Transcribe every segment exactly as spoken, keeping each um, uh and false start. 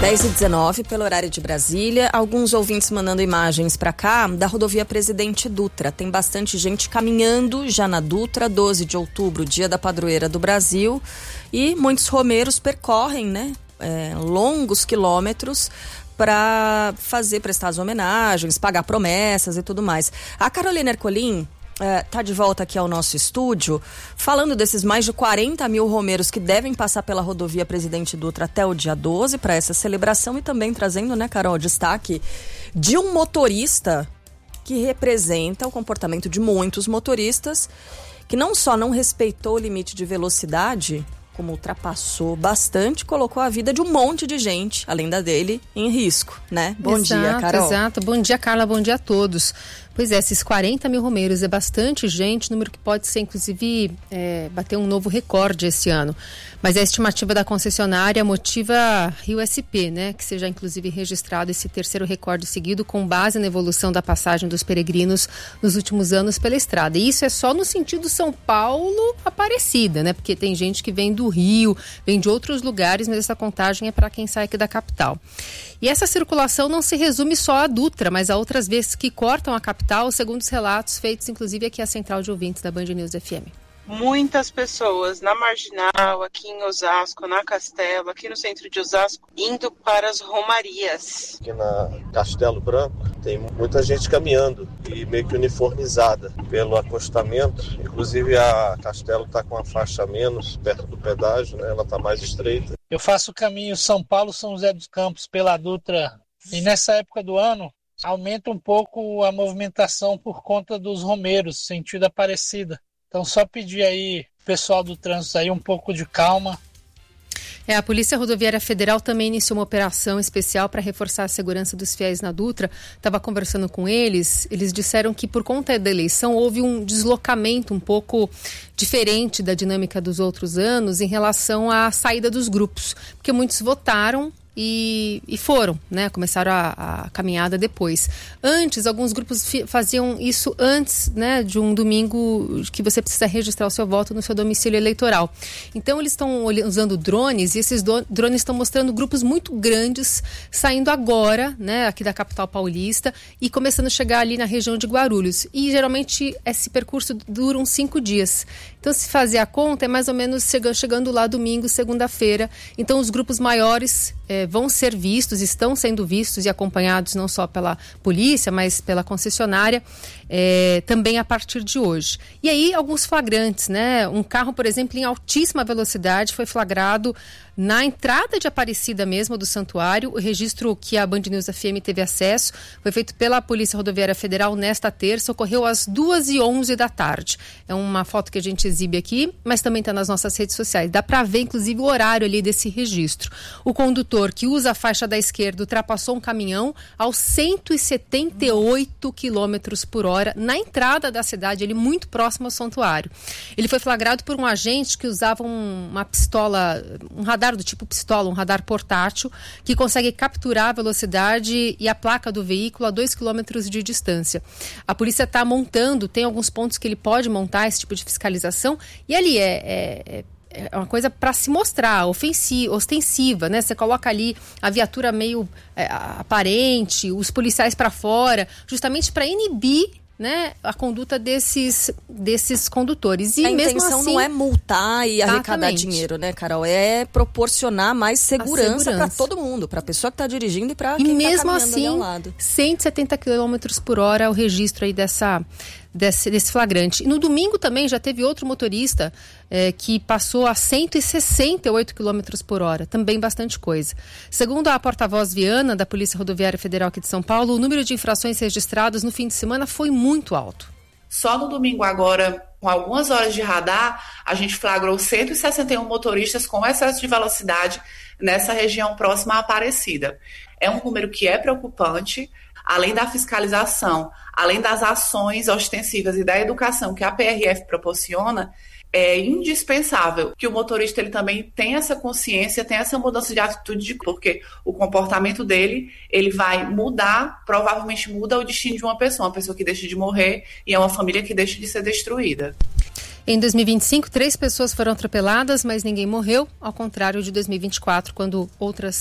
dez e dezenove pelo horário de Brasília. Alguns ouvintes mandando imagens para cá da rodovia Presidente Dutra. Tem bastante gente caminhando já na Dutra, doze de outubro, dia da padroeira do Brasil. E muitos romeiros percorrem, né, é, longos quilômetros para fazer, prestar as homenagens, pagar promessas e tudo mais. A Carolina Ercolim está é, de volta aqui ao nosso estúdio, falando desses mais de quarenta mil romeiros que devem passar pela rodovia Presidente Dutra até o dia doze para essa celebração, e também trazendo, né, Carol, destaque de um motorista que representa o comportamento de muitos motoristas, que não só não respeitou o limite de velocidade, como ultrapassou bastante, colocou a vida de um monte de gente, além da dele, em risco, né? Bom exato, dia, Carol. Exato, bom dia, Carla, bom dia a todos. Pois é, esses quarenta mil romeiros é bastante gente, número que pode ser, inclusive, é, bater um novo recorde esse ano. Mas a estimativa da concessionária motiva Rio S P, né? Que seja, inclusive, registrado esse terceiro recorde seguido com base na evolução da passagem dos peregrinos nos últimos anos pela estrada. E isso é só no sentido São Paulo-Aparecida, né? Porque tem gente que vem do Rio, vem de outros lugares, mas essa contagem é para quem sai aqui da capital. E essa circulação não se resume só à Dutra, mas a outras vezes que cortam a capital, segundo os relatos feitos, inclusive, aqui à Central de Ouvintes da Band News F M. Muitas pessoas na Marginal, aqui em Osasco, na Castelo, aqui no centro de Osasco, indo para as romarias. Aqui na Castelo Branco tem muita gente caminhando e meio que uniformizada pelo acostamento. Inclusive a Castelo está com uma faixa a menos perto do pedágio, né? Ela está mais estreita. Eu faço o caminho São Paulo-São José dos Campos pela Dutra e nessa época do ano aumenta um pouco a movimentação por conta dos romeiros, sentido Aparecida. Então só pedir aí, pessoal do trânsito aí, um pouco de calma. É, a Polícia Rodoviária Federal também iniciou uma operação especial para reforçar a segurança dos fiéis na Dutra. Estava conversando com eles, eles disseram que por conta da eleição houve um deslocamento um pouco diferente da dinâmica dos outros anos em relação à saída dos grupos, porque muitos votaram E, e foram, né? Começaram a, a caminhada depois. Antes, alguns grupos fi, faziam isso antes, né, de um domingo que você precisa registrar o seu voto no seu domicílio eleitoral. Então, eles estão usando drones e esses do, drones estão mostrando grupos muito grandes saindo agora, né, aqui da capital paulista e começando a chegar ali na região de Guarulhos. E geralmente esse percurso dura uns cinco dias. Então, se fazer a conta, é mais ou menos chegando lá domingo, segunda-feira. Então, os grupos maiores é, vão ser vistos, estão sendo vistos e acompanhados não só pela polícia, mas pela concessionária, é, também a partir de hoje. E aí, alguns flagrantes, né? Um carro, por exemplo, em altíssima velocidade foi flagrado na entrada de Aparecida mesmo, do santuário. O registro que a Band News F M teve acesso foi feito pela Polícia Rodoviária Federal nesta terça, ocorreu às duas e onze da tarde. É uma foto que a gente exibe aqui, mas também está nas nossas redes sociais. Dá para ver, inclusive, o horário ali desse registro. O condutor que usa a faixa da esquerda ultrapassou um caminhão aos cento e setenta e oito quilômetros por hora na entrada da cidade, ele muito próximo ao santuário. Ele foi flagrado por um agente que usava um, uma pistola, um radar do tipo pistola, um radar portátil, que consegue capturar a velocidade e a placa do veículo a dois quilômetros de distância. A polícia está montando, tem alguns pontos que ele pode montar esse tipo de fiscalização, e ali é... é É uma coisa para se mostrar, ofensiva, ostensiva, né? Você coloca ali a viatura meio é, aparente, os policiais para fora, justamente para inibir, né, a conduta desses, desses condutores. E a mesmo intenção assim, não é multar e arrecadar exatamente. dinheiro, né, Carol? É proporcionar mais segurança para segurança. todo mundo, para a pessoa que está dirigindo e para quem está caminhando assim, ali ao lado. cento e setenta quilômetros por hora é o registro aí dessa... Desse, desse flagrante. E no domingo também já teve outro motorista é, que passou a cento e sessenta e oito quilômetros por hora, também bastante coisa. Segundo a porta-voz Viana, da Polícia Rodoviária Federal aqui de São Paulo, o número de infrações registradas no fim de semana foi muito alto. Só no domingo agora, com algumas horas de radar, a gente flagrou cento e sessenta e um motoristas com excesso de velocidade nessa região próxima à Aparecida. É um número que é preocupante. Além da fiscalização, além das ações ostensivas e da educação que a P R F proporciona, é indispensável que o motorista ele também tenha essa consciência, tenha essa mudança de atitude, porque o comportamento dele ele vai mudar, provavelmente muda o destino de uma pessoa, uma pessoa que deixa de morrer e é uma família que deixa de ser destruída. Em dois mil e vinte e cinco, três pessoas foram atropeladas, mas ninguém morreu, ao contrário de dois mil e vinte e quatro, quando outras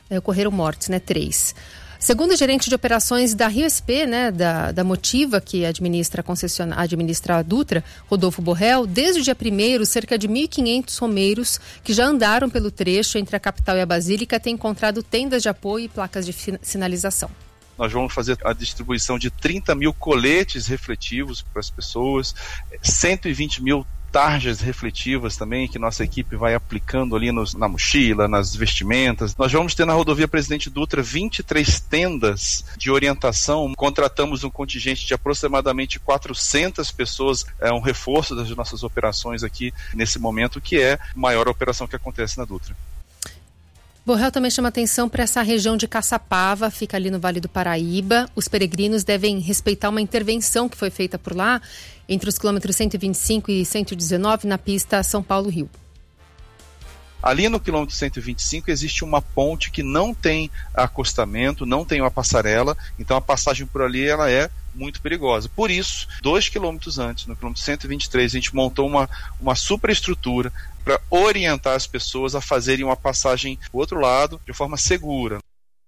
é, ocorreram mortes, né? Três. Segundo o gerente de operações da Rio S P, né, da, da Motiva, que administra a, concession... administra a Dutra, Rodolfo Borrell, desde o dia primeiro, cerca de mil e quinhentos romeiros que já andaram pelo trecho entre a capital e a Basílica têm encontrado tendas de apoio e placas de sinalização. Nós vamos fazer a distribuição de trinta mil coletes refletivos para as pessoas, cento e vinte mil tarjas refletivas também, que nossa equipe vai aplicando ali nos, na mochila, nas vestimentas. Nós vamos ter na rodovia Presidente Dutra vinte e três tendas de orientação. Contratamos um contingente de aproximadamente quatrocentas pessoas, é um reforço das nossas operações aqui nesse momento, que é a maior operação que acontece na Dutra. Borrell também chama atenção para essa região de Caçapava, fica ali no Vale do Paraíba. Os peregrinos devem respeitar uma intervenção que foi feita por lá, entre os quilômetros cento e vinte e cinco e cento e dezenove, na pista São Paulo-Rio. Ali no quilômetro cento e vinte e cinco existe uma ponte que não tem acostamento, não tem uma passarela, então a passagem por ali ela é muito perigosa. Por isso, dois quilômetros antes, no quilômetro cento e vinte e três, a gente montou uma, uma superestrutura para orientar as pessoas a fazerem uma passagem do outro lado de forma segura.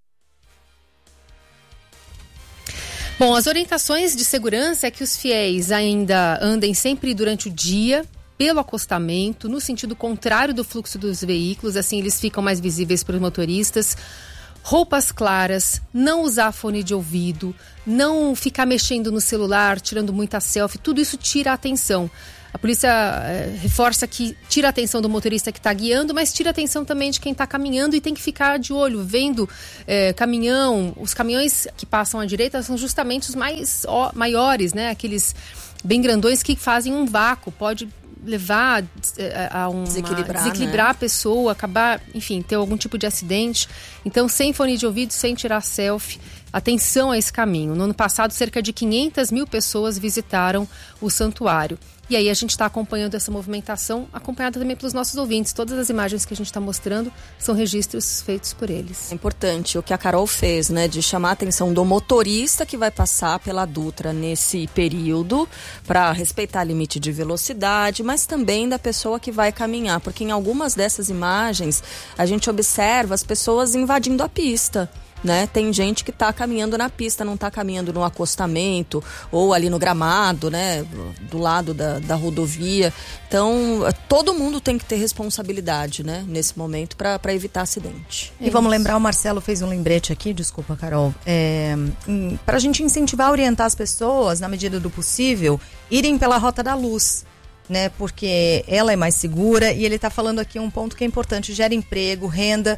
Bom, as orientações de segurança é que os fiéis ainda andem sempre durante o dia pelo acostamento, no sentido contrário do fluxo dos veículos, assim eles ficam mais visíveis para os motoristas. Roupas claras, não usar fone de ouvido, não ficar mexendo no celular, tirando muita selfie, tudo isso tira a atenção. A polícia é, reforça que tira a atenção do motorista que está guiando, mas tira a atenção também de quem está caminhando e tem que ficar de olho, vendo é, caminhão. Os caminhões que passam à direita são justamente os mais ó, maiores, né? Aqueles bem grandões que fazem um vácuo, pode levar a uma, desequilibrar, desequilibrar né? a pessoa, acabar, enfim, ter algum tipo de acidente. Então, sem fone de ouvido, sem tirar selfie, atenção a esse caminho. No ano passado, cerca de quinhentas mil pessoas visitaram o santuário. E aí a gente está acompanhando essa movimentação, acompanhada também pelos nossos ouvintes. Todas as imagens que a gente está mostrando são registros feitos por eles. É importante o que a Carol fez, né? De chamar a atenção do motorista que vai passar pela Dutra nesse período, para respeitar limite de velocidade, mas também da pessoa que vai caminhar. Porque em algumas dessas imagens, a gente observa as pessoas invadindo a pista. Né? Tem gente que está caminhando na pista, não está caminhando no acostamento ou ali no gramado, né? Do lado da, da rodovia. Então, todo mundo tem que ter responsabilidade, né? Nesse momento para evitar acidente. E é vamos lembrar, o Marcelo fez um lembrete aqui, desculpa, Carol, é, para a gente incentivar a orientar as pessoas, na medida do possível, irem pela Rota da Luz. Né, porque ela é mais segura e ele está falando aqui um ponto que é importante, gera emprego, renda,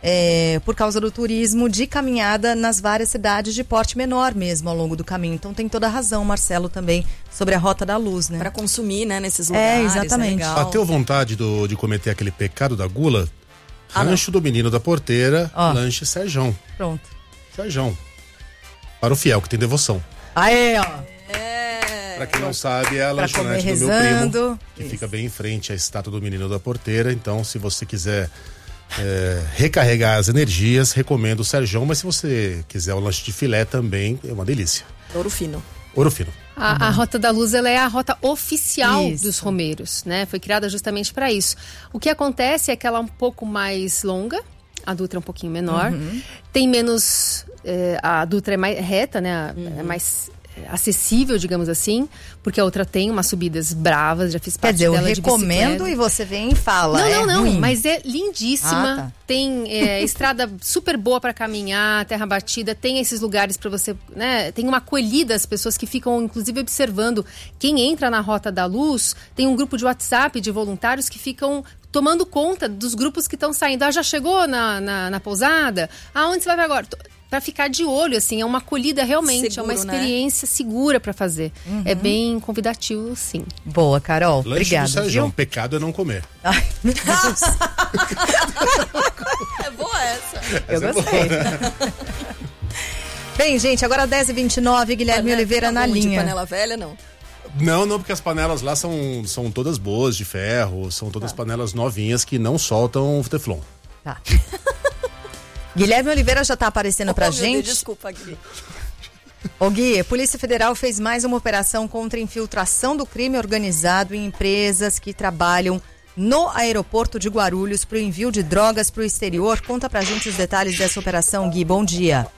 É, por causa do turismo de caminhada nas várias cidades de porte menor mesmo ao longo do caminho. Então tem toda a razão, Marcelo, também sobre a Rota da Luz, né? Para consumir, né, nesses lugares. É, exatamente. É Bateu vontade do, de cometer aquele pecado da gula? Ah, Rancho do Menino da Porteira, oh. Lanche Serjão. Pronto. Serjão. Para o fiel que tem devoção. Aê, ó. Pra quem não sabe, é a lanchonete do meu primo, que Isso. fica bem em frente à estátua do Menino da Porteira. Então, se você quiser é, recarregar as energias, recomendo o Serjão. Mas se você quiser o lanche de filé também, é uma delícia. Ouro fino. Ouro fino. A, uhum. a Rota da Luz, ela é a rota oficial isso. dos romeiros, né? Foi criada justamente para isso. O que acontece é que ela é um pouco mais longa, a Dutra é um pouquinho menor, uhum. tem menos... É, a Dutra é mais reta, né? Uhum. É mais acessível, digamos assim, porque a outra tem umas subidas bravas, já fiz parte Quer dizer, dela eu de recomendo bicicleta. E você vem e fala. Não, é não, não, ruim. mas é lindíssima. Ah, tá. Tem é, estrada super boa para caminhar, terra batida, tem esses lugares para você, né? Tem uma acolhida, as pessoas que ficam, inclusive, observando. Quem entra na Rota da Luz, tem um grupo de WhatsApp de voluntários que ficam tomando conta dos grupos que estão saindo. Ah, já chegou na, na, na pousada? Ah, onde você vai agora? Para ficar de olho, assim, é uma acolhida realmente, Seguro, é uma experiência, né? Segura para fazer. Uhum. É bem convidativo, sim. Boa, Carol. Lanche Obrigada. do Serjão, pecado é não comer. Ai, meu Deus. É boa essa. Eu essa gostei. É Bem, gente, agora dez e vinte e nove, Guilherme Panela, Oliveira na linha. De panela velha, não? Não, não, porque as panelas lá são, são todas boas, de ferro, são todas tá. panelas novinhas que não soltam teflon. Tá. Guilherme Oliveira já está aparecendo oh, pra gente. Deus, desculpa, Gui. Ô Gui, a Polícia Federal fez mais uma operação contra a infiltração do crime organizado em empresas que trabalham no aeroporto de Guarulhos para o envio de drogas para o exterior. Conta pra gente os detalhes dessa operação, Gui. Bom dia.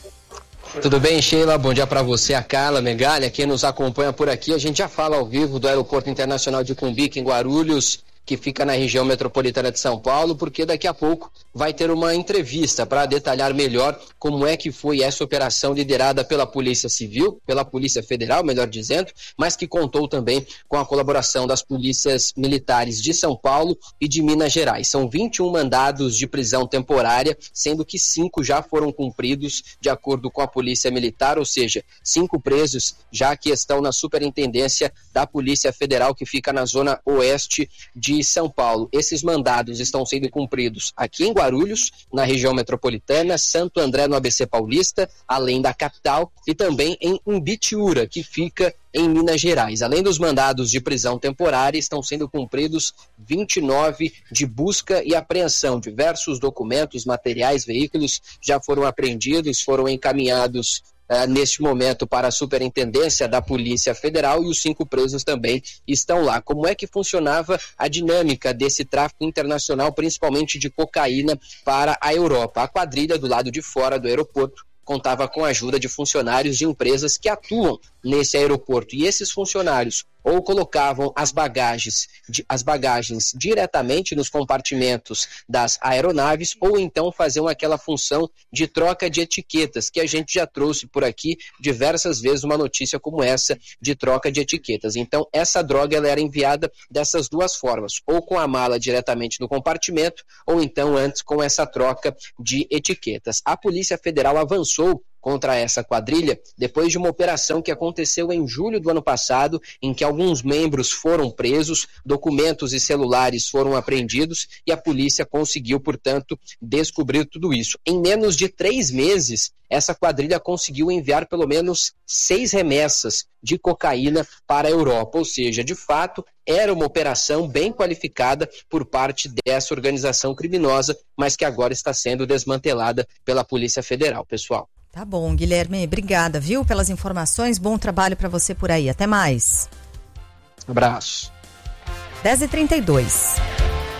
Tudo bem, Sheila? Bom dia para você, a Carla Megalha, quem nos acompanha por aqui. A gente já fala ao vivo do Aeroporto Internacional de Cumbica, em Guarulhos, que fica na região metropolitana de São Paulo, porque daqui a pouco vai ter uma entrevista para detalhar melhor como é que foi essa operação liderada pela Polícia Civil, pela Polícia Federal, melhor dizendo, mas que contou também com a colaboração das polícias militares de São Paulo e de Minas Gerais. São vinte e um mandados de prisão temporária, sendo que cinco já foram cumpridos de acordo com a Polícia Militar, ou seja, cinco presos já que estão na Superintendência da Polícia Federal, que fica na zona oeste de São Paulo. Esses mandados estão sendo cumpridos aqui em Guarulhos, na região metropolitana, Santo André, no A B C Paulista, além da capital, e também em Imbitiúra, que fica em Minas Gerais. Além dos mandados de prisão temporária, estão sendo cumpridos vinte e nove de busca e apreensão. Diversos documentos, materiais, veículos já foram apreendidos, foram encaminhados Uh, neste momento para a Superintendência da Polícia Federal, e os cinco presos também estão lá. Como é que funcionava a dinâmica desse tráfico internacional, principalmente de cocaína para a Europa? A quadrilha do lado de fora do aeroporto contava com a ajuda de funcionários de empresas que atuam nesse aeroporto, e esses funcionários ou colocavam as bagagens, as bagagens diretamente nos compartimentos das aeronaves, ou então faziam aquela função de troca de etiquetas, que a gente já trouxe por aqui diversas vezes uma notícia como essa de troca de etiquetas. Então, essa droga ela era enviada dessas duas formas, ou com a mala diretamente no compartimento, ou então antes com essa troca de etiquetas. A Polícia Federal avançou contra essa quadrilha depois de uma operação que aconteceu em julho do ano passado, em que alguns membros foram presos, documentos e celulares foram apreendidos, e a polícia conseguiu, portanto, descobrir tudo isso. Em menos de três meses, essa quadrilha conseguiu enviar pelo menos seis remessas de cocaína para a Europa, ou seja, de fato, era uma operação bem qualificada por parte dessa organização criminosa, mas que agora está sendo desmantelada pela Polícia Federal, pessoal. Tá bom, Guilherme, obrigada, viu, pelas informações, bom trabalho para você por aí, até mais. Abraço. dez e trinta e dois.